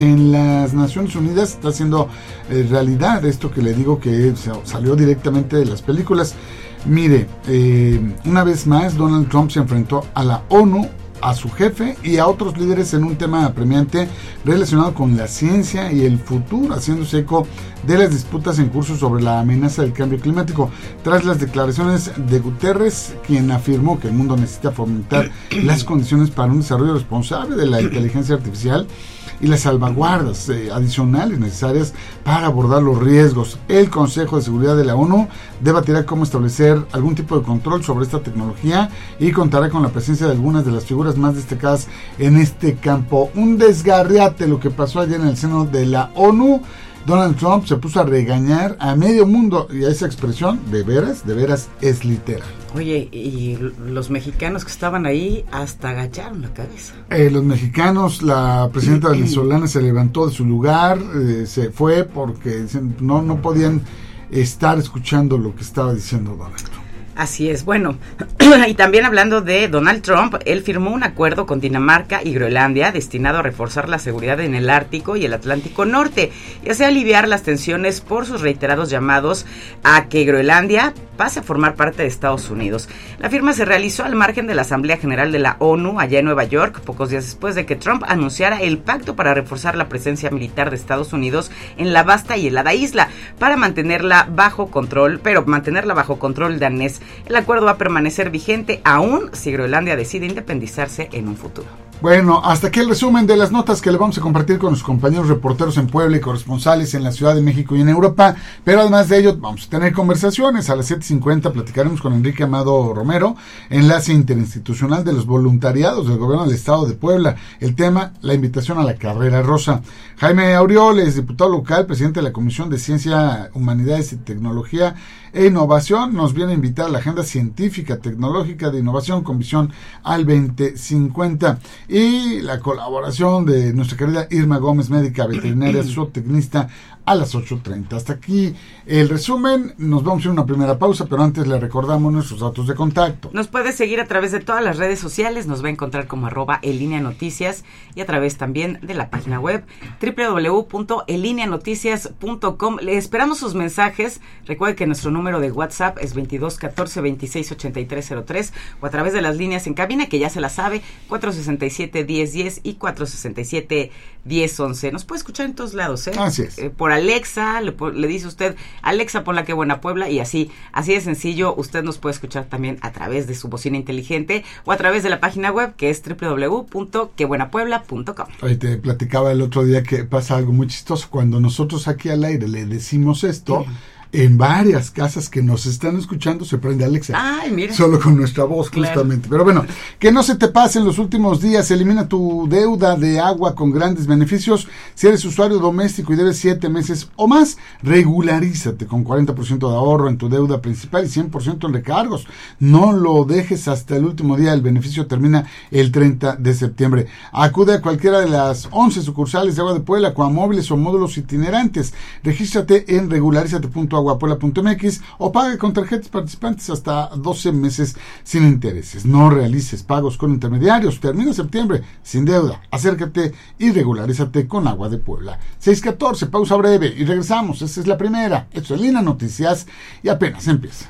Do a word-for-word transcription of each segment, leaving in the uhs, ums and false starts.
En las Naciones Unidas está haciendo eh, realidad esto que le digo que salió directamente de las películas. Mire, eh, una vez más Donald Trump se enfrentó a la ONU, a su jefe y a otros líderes en un tema apremiante relacionado con la ciencia y el futuro, haciéndose eco de las disputas en curso sobre la amenaza del cambio climático, tras las declaraciones de Guterres, quien afirmó que el mundo necesita fomentar las condiciones para un desarrollo responsable de la inteligencia artificial y las salvaguardas eh, adicionales necesarias para abordar los riesgos. El Consejo de Seguridad de la ONU debatirá cómo establecer algún tipo de control sobre esta tecnología y contará con la presencia de algunas de las figuras más destacadas en este campo. Un desgarriate lo que pasó ayer en el seno de la ONU. Donald Trump se puso a regañar a medio mundo y a esa expresión, de veras, de veras, es literal. Oye, y los mexicanos que estaban ahí hasta agacharon la cabeza. Eh, los mexicanos, la presidenta venezolana se levantó de su lugar, eh, se fue porque no, no podían estar escuchando lo que estaba diciendo Donald Trump. Así es, bueno, y también hablando de Donald Trump, él firmó un acuerdo con Dinamarca y Groenlandia destinado a reforzar la seguridad en el Ártico y el Atlántico Norte, y así aliviar las tensiones por sus reiterados llamados a que Groenlandia pase a formar parte de Estados Unidos. La firma se realizó al margen de la Asamblea General de la ONU allá en Nueva York, pocos días después de que Trump anunciara el pacto para reforzar la presencia militar de Estados Unidos en la vasta y helada isla, para mantenerla bajo control, pero mantenerla bajo control danés. El acuerdo va a permanecer vigente aún si Groenlandia decide independizarse en un futuro. Bueno, hasta aquí el resumen de las notas que le vamos a compartir con los compañeros reporteros en Puebla y corresponsales en la Ciudad de México y en Europa, pero además de ello vamos a tener conversaciones. A las siete cincuenta platicaremos con Enrique Amado Romero, enlace interinstitucional de los voluntariados del Gobierno del Estado de Puebla. El tema, la invitación a la Carrera Rosa. Jaime Aureoles, diputado local, presidente de la Comisión de Ciencia, Humanidades y Tecnología e Innovación, nos viene a invitar a la Agenda Científica, Tecnológica de Innovación con visión al veinte cincuenta. Y la colaboración de nuestra querida Irma Gómez, médica veterinaria, zootecnista, a las ocho treinta. Hasta aquí el resumen. Nos vamos a ir a una primera pausa, pero antes le recordamos nuestros datos de contacto. Nos puede seguir a través de todas las redes sociales, nos va a encontrar como arroba en línea noticias y a través también de la página web doble u doble u doble u punto en línea noticias punto com. Le esperamos sus mensajes. Recuerde que nuestro número de WhatsApp es veintidós catorce veintiséis ochenta y tres cero tres o a través de las líneas en cabina, que ya se la sabe, cuatro sesenta y siete diez diez y cuatro sesenta y siete diez once. Nos puede escuchar en todos lados, ¿eh? Así es. Eh, por Alexa, le, le dice usted, Alexa, pon la Que Buena Puebla, y así, así de sencillo, usted nos puede escuchar también a través de su bocina inteligente o a través de la página web, que es doble u doble u doble u punto que buena puebla punto com. Oye, te platicaba el otro día que pasa algo muy chistoso. Cuando nosotros aquí al aire le decimos esto, sí, en varias casas que nos están escuchando se prende Alexa. Ay, mira. Solo con nuestra voz, claro, justamente. Pero bueno, que no se te pase en los últimos días. Elimina tu deuda de agua con grandes beneficios. Si eres usuario doméstico y debes siete meses o más, regularízate con cuarenta por ciento de ahorro en tu deuda principal y cien por ciento en recargos. No lo dejes hasta el último día. El beneficio termina el treinta de septiembre. Acude a cualquiera de las once sucursales de Agua de Puebla, Coamóviles o módulos itinerantes. Regístrate en regularízate punto aguapuebla punto m x o pague con tarjetas participantes hasta doce meses sin intereses. No realices pagos con intermediarios. Termina septiembre sin deuda. Acércate y regularízate con Agua de Puebla. seis catorce, pausa breve y regresamos. Esta es la primera. Esto es Línea Noticias y apenas empieza.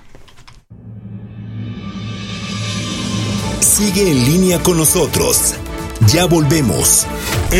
Sigue en línea con nosotros. Ya volvemos.